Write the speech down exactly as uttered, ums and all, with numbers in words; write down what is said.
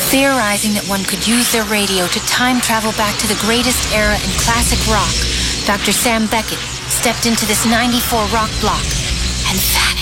Theorizing that one could use their radio to time travel back to the greatest era in classic rock, Doctor Sam Beckett stepped into this ninety-four rock block and vanished.